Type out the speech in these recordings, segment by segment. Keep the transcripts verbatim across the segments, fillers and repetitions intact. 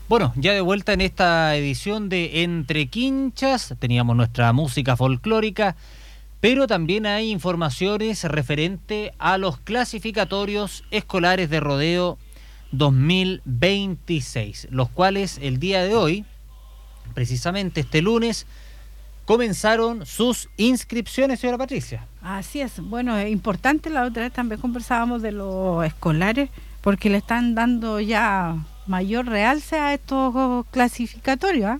Bueno, ya de vuelta en esta edición de Entre Quinchas, teníamos nuestra música folclórica, pero también hay informaciones referente a los clasificatorios escolares de rodeo dos mil veintiséis, los cuales el día de hoy, precisamente este lunes, comenzaron sus inscripciones, señora Patricia. Así es, bueno, es importante, la otra vez también conversábamos de los escolares, porque le están dando ya mayor realce a estos clasificatorios, ¿eh?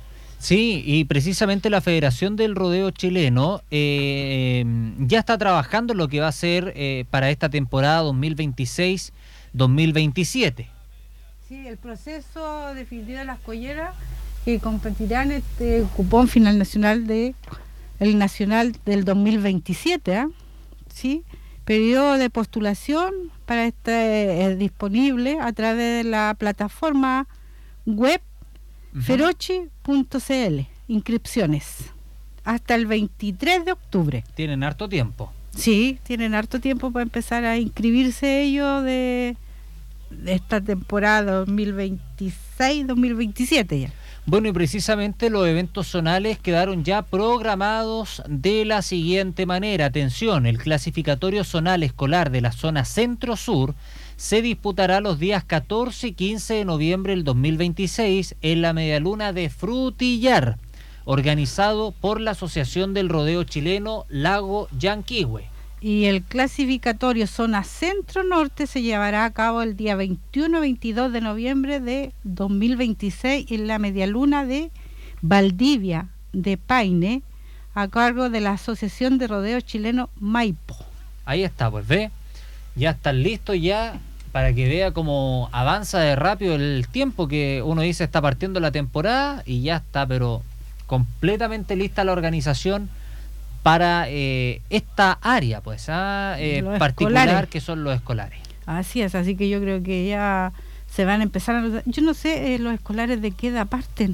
Sí, y precisamente la Federación del Rodeo Chileno eh, ya está trabajando en lo que va a ser eh, para esta temporada dos mil veintiséis dos mil veintisiete. Sí, el proceso definitivo de las colleras que competirán este cupón final nacional de el nacional del dos mil veintisiete, ¿eh? Sí, periodo de postulación para este es disponible a través de la plataforma web uh-huh. ferochi punto c l, inscripciones hasta el veintitrés de octubre. Tienen harto tiempo. Sí, tienen harto tiempo para empezar a inscribirse ellos de, de esta temporada dos mil veintiséis dos mil veintisiete ya. Bueno, y precisamente los eventos zonales quedaron ya programados de la siguiente manera. Atención, el clasificatorio zonal escolar de la zona centro-sur se disputará los días catorce y quince de noviembre del dos mil veintiséis en la medialuna de Frutillar, organizado por la Asociación del Rodeo Chileno Lago Yanquihue. Y el clasificatorio zona centro-norte se llevará a cabo el día veintiuno y veintidós de noviembre de dos mil veintiséis en la medialuna de Valdivia de Paine, a cargo de la Asociación de Rodeo Chileno Maipo. Ahí está, pues ve, ya están listos ya para que vea cómo avanza de rápido el tiempo, que uno dice está partiendo la temporada y ya está, pero completamente lista la organización para eh, esta área, pues, ¿ah? eh, particular escolares. Que son los escolares. Así es, así que yo creo que ya se van a empezar a... Yo no sé, eh, los escolares de qué edad parten.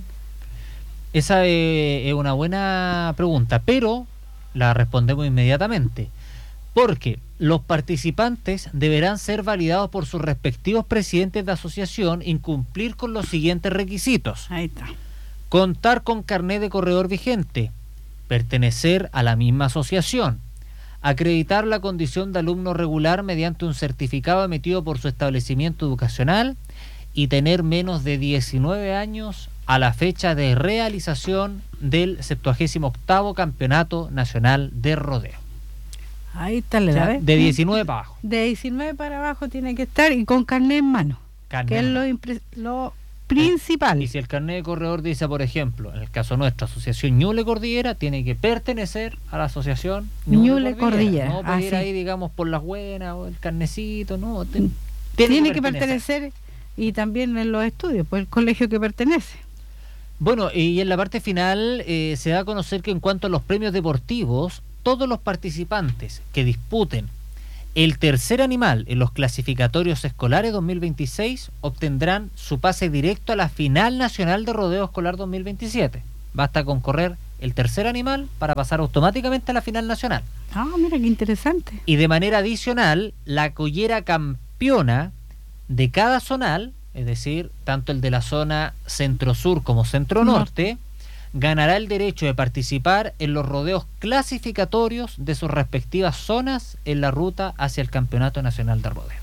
Esa eh, es una buena pregunta, pero la respondemos inmediatamente. Porque los participantes deberán ser validados por sus respectivos presidentes de asociación y cumplir con los siguientes requisitos. Ahí está. Contar con carnet de corredor vigente, pertenecer a la misma asociación, acreditar la condición de alumno regular mediante un certificado emitido por su establecimiento educacional y tener menos de diecinueve años a la fecha de realización del septuagésimo octavo Campeonato Nacional de Rodeo. Ahí está la edad. De diecinueve para abajo. De diecinueve para abajo tiene que estar y con carnet en mano, carnet que es lo, impre- lo principal. Y si el carnet de corredor dice, por ejemplo, en el caso nuestro, Asociación Ñuble Cordillera, tiene que pertenecer a la Asociación Ñuble, Ñuble Cordillera. Cordillera. No puede ah, ir sí. ahí, digamos, por las buenas o el carnecito, no. Ten, tiene, tiene que, que pertenecer. pertenecer y también en los estudios, pues el colegio que pertenece. Bueno, y en la parte final eh, se da a conocer que en cuanto a los premios deportivos, todos los participantes que disputen el tercer animal en los clasificatorios escolares dos mil veintiséis obtendrán su pase directo a la final nacional de rodeo escolar dos mil veintisiete. Basta con correr el tercer animal para pasar automáticamente a la final nacional. Ah, mira qué interesante. Y de manera adicional, la collera campeona de cada zonal, es decir, tanto el de la zona centro-sur como centro-norte, no. ganará el derecho de participar en los rodeos clasificatorios de sus respectivas zonas en la ruta hacia el Campeonato Nacional de Rodeo.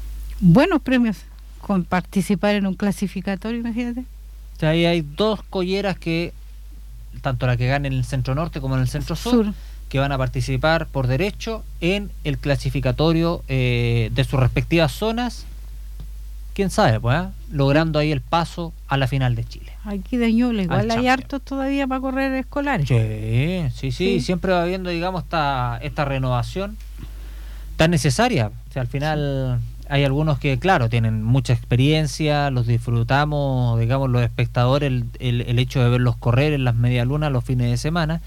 Buenos premios con participar en un clasificatorio, imagínate. O sea, ahí hay dos colleras que, tanto la que gane en el centro norte como en el centro sur, sur. que van a participar por derecho en el clasificatorio eh, de sus respectivas zonas. Quién sabe, pues, ¿eh? logrando ahí el paso a la final de Chile. Aquí de Ñuble igual hay hartos todavía para correr escolares. Sí, sí, sí, sí, siempre va habiendo, digamos, esta, esta renovación tan necesaria. O sea, al final sí. hay algunos que, claro, tienen mucha experiencia, los disfrutamos, digamos, los espectadores, el, el, el hecho de verlos correr en las medialunas los fines de semana,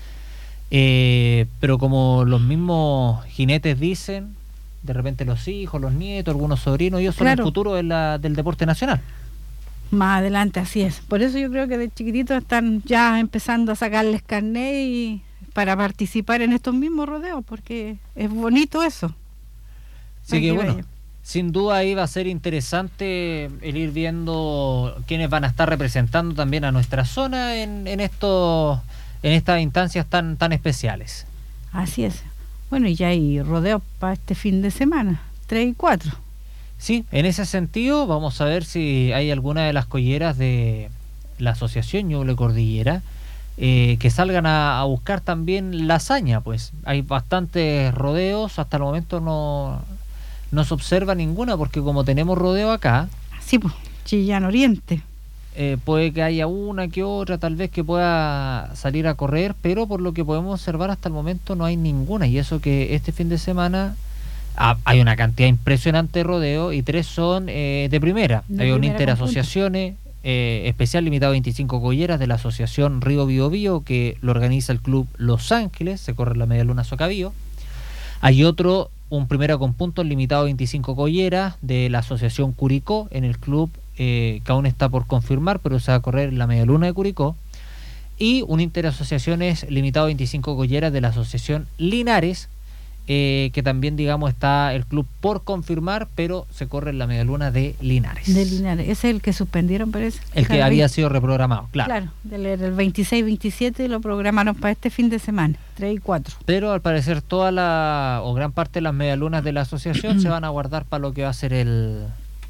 eh, pero como los mismos jinetes dicen, de repente los hijos, los nietos, algunos sobrinos, ellos son claro. el futuro de la, del deporte nacional. Más adelante, así es. Por eso yo creo que de chiquititos están ya empezando a sacarles carnet y para participar en estos mismos rodeos, porque es bonito eso. Así que bueno, Sin duda ahí va a ser interesante el ir viendo quiénes van a estar representando también a nuestra zona en, en estos en estas instancias tan tan especiales. Así es. Bueno, y ya hay rodeos para este fin de semana, tres y cuatro. Sí, en ese sentido vamos a ver si hay alguna de las colleras de la asociación Ñuble Cordillera eh, que salgan a, a buscar también la hazaña, pues hay bastantes rodeos, hasta el momento no, no se observa ninguna porque como tenemos rodeo acá, Sí, pues, Chillán Oriente. eh, puede que haya una que otra tal vez que pueda salir a correr, pero por lo que podemos observar hasta el momento no hay ninguna, y eso que este fin de semana ah, hay una cantidad impresionante de rodeo y tres son eh, de primera. De hay un primera interasociaciones eh, especial limitado a veinticinco colleras de la asociación Río Bio Bio que lo organiza el club Los Ángeles, se corre la media luna Socabío. Hay otro, un primera con puntos limitado a veinticinco colleras de la asociación Curicó en el club eh, que aún está por confirmar, pero se va a correr la media luna de Curicó. Y un interasociaciones limitado a veinticinco colleras de la asociación Linares, eh, que también digamos está el club por confirmar, pero se corre en la medialuna de Linares. De Linares. Ese es el que suspendieron, parece. El que Claro, había veinte sido reprogramado, claro. Claro, del el veintiséis veintisiete lo programaron para este fin de semana, tres y cuatro. Pero al parecer toda la, o gran parte de las medialunas de la asociación se van a guardar para lo que va a ser el,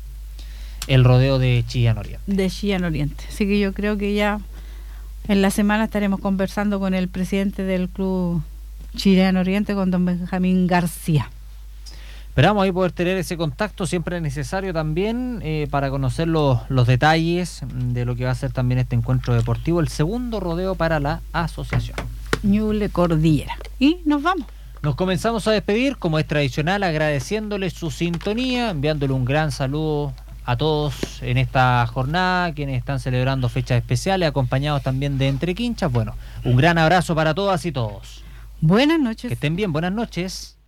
el rodeo de Chillán Oriente. De Chillán Oriente. Así que yo creo que ya en la semana estaremos conversando con el presidente del club Chillán Oriente, con don Benjamín García. Esperamos ahí poder tener ese contacto, siempre es necesario también eh, para conocer los, los detalles de lo que va a ser también este encuentro deportivo, el segundo rodeo para la asociación. Ñuble Cordillera. Y nos vamos. Nos comenzamos a despedir, como es tradicional, agradeciéndoles su sintonía, enviándole un gran saludo a todos en esta jornada, quienes están celebrando fechas especiales, acompañados también de Entre Quinchas. Bueno, un gran abrazo para todas y todos. Buenas noches. Que estén bien, buenas noches.